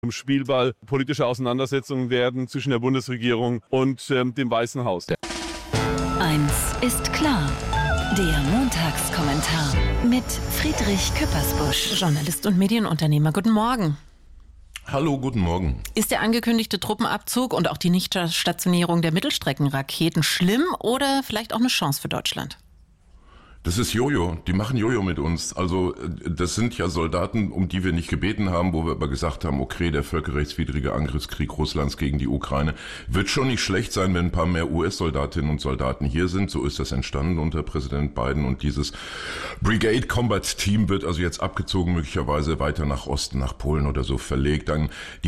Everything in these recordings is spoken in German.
Spielball politische Auseinandersetzungen werden zwischen der Bundesregierung und dem Weißen Haus. Eins ist klar. Der Montagskommentar mit Friedrich Küppersbusch. Journalist und Medienunternehmer. Guten Morgen. Hallo, guten Morgen. Ist der angekündigte Truppenabzug und auch die Nichtstationierung der Mittelstreckenraketen schlimm oder vielleicht auch eine Chance für Deutschland? Das ist Jojo. Die machen Jojo mit uns. Also das sind ja Soldaten, um die wir nicht gebeten haben, wo wir aber gesagt haben, okay, der völkerrechtswidrige Angriffskrieg Russlands gegen die Ukraine wird schon nicht schlecht sein, wenn ein paar mehr US-Soldatinnen und Soldaten hier sind. So ist das entstanden unter Präsident Biden. Und dieses Brigade Combat Team wird also jetzt abgezogen, möglicherweise weiter nach Osten, nach Polen oder so verlegt. Dann die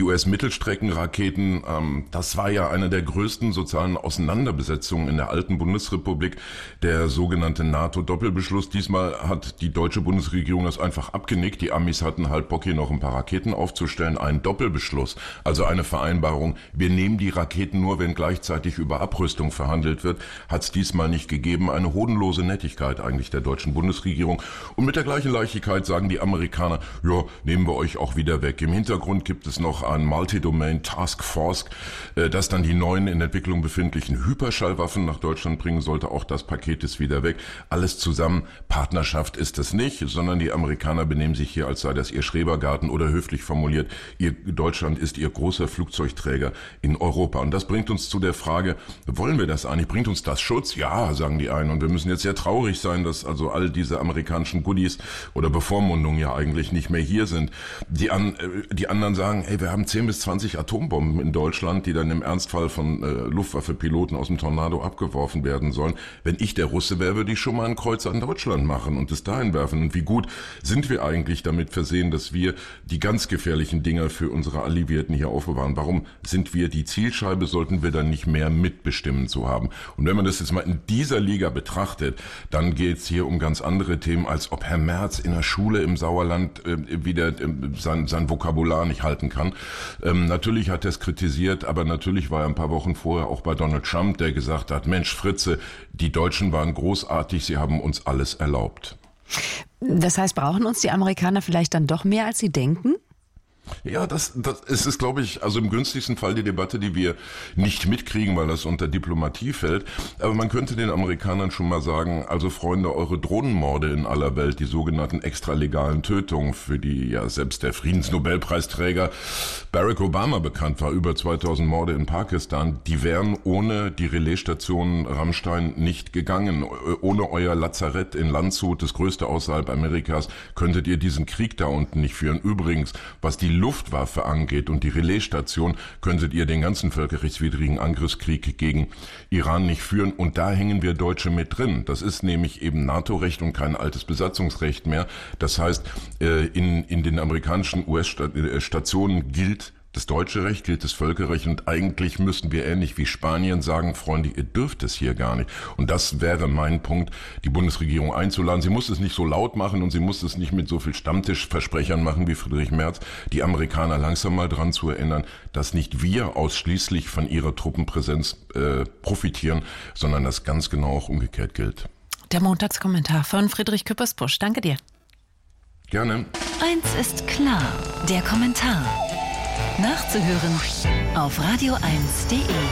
US-Mittelstreckenraketen. Das war ja eine der größten sozialen Auseinanderbesetzungen in der alten Bundesrepublik, der sogenannte NATO-Doppelbeschluss. Diesmal hat die deutsche Bundesregierung das einfach abgenickt. Die Amis hatten halt Bock, hier noch ein paar Raketen aufzustellen. Ein Doppelbeschluss, also eine Vereinbarung. Wir nehmen die Raketen nur, wenn gleichzeitig über Abrüstung verhandelt wird. Hat es diesmal nicht gegeben. Eine hodenlose Nettigkeit eigentlich der deutschen Bundesregierung. Und mit der gleichen Leichtigkeit sagen die Amerikaner, ja, nehmen wir euch auch wieder weg. Im Hintergrund gibt es noch ein Multi-Domain Task Force, das dann die neuen in Entwicklung befindlichen Hyperschallwaffen nach Deutschland bringen sollte. Auch das Paket ist wieder weg. Alles zusammen. Partnerschaft ist es nicht, sondern die Amerikaner benehmen sich hier, als sei das ihr Schrebergarten oder höflich formuliert, Deutschland ist ihr großer Flugzeugträger in Europa. Und das bringt uns zu der Frage, wollen wir das eigentlich? Bringt uns das Schutz? Ja, sagen die einen. Und wir müssen jetzt sehr traurig sein, dass also all diese amerikanischen Goodies oder Bevormundungen ja eigentlich nicht mehr hier sind. Die anderen sagen, hey, wir haben 10 bis 20 Atombomben in Deutschland, die dann im Ernstfall von Luftwaffe-Piloten aus dem Tornado abgeworfen werden sollen. Wenn ich der Russe wäre, würde ich schon mal ein Kreuz an Deutschland machen und es dahin werfen. Und wie gut sind wir eigentlich damit versehen, dass wir die ganz gefährlichen Dinger für unsere Alliierten hier aufbewahren? Warum sind wir die Zielscheibe? Sollten wir dann nicht mehr mitbestimmen zu haben? Und wenn man das jetzt mal in dieser Liga betrachtet, dann geht es hier um ganz andere Themen, als ob Herr Merz in der Schule im Sauerland wieder sein Vokabular nicht halten kann. Natürlich hat er es kritisiert, aber natürlich war er ein paar Wochen vorher auch bei Donald Trump, der gesagt hat, Mensch Fritze, die Deutschen waren großartig, sie haben uns alles erlaubt. Das heißt, brauchen uns die Amerikaner vielleicht dann doch mehr, als sie denken? Ja, das ist, glaube ich, also im günstigsten Fall die Debatte, die wir nicht mitkriegen, weil das unter Diplomatie fällt. Aber man könnte den Amerikanern schon mal sagen, also Freunde, eure Drohnenmorde in aller Welt, die sogenannten extralegalen Tötungen, für die ja selbst der Friedensnobelpreisträger Barack Obama bekannt war, über 2000 Morde in Pakistan, die wären ohne die Relaisstation Rammstein nicht gegangen. Ohne euer Lazarett in Landshut, das größte außerhalb Amerikas, könntet ihr diesen Krieg da unten nicht führen. Übrigens, was die Luftwaffe angeht und die Relaisstation, könntet ihr den ganzen völkerrechtswidrigen Angriffskrieg gegen Iran nicht führen. Und da hängen wir Deutsche mit drin. Das ist nämlich eben NATO-Recht und kein altes Besatzungsrecht mehr. Das heißt, in den amerikanischen US-Stationen gilt das deutsche Recht, gilt das Völkerrecht, und eigentlich müssten wir ähnlich wie Spanien sagen, Freunde, ihr dürft es hier gar nicht. Und das wäre mein Punkt, die Bundesregierung einzuladen. Sie muss es nicht so laut machen und sie muss es nicht mit so viel Stammtischversprechern machen wie Friedrich Merz, die Amerikaner langsam mal dran zu erinnern, dass nicht wir ausschließlich von ihrer Truppenpräsenz profitieren, sondern das ganz genau auch umgekehrt gilt. Der Montagskommentar von Friedrich Küppersbusch. Danke dir. Gerne. Eins ist klar, der Kommentar. Nachzuhören auf radio1.de.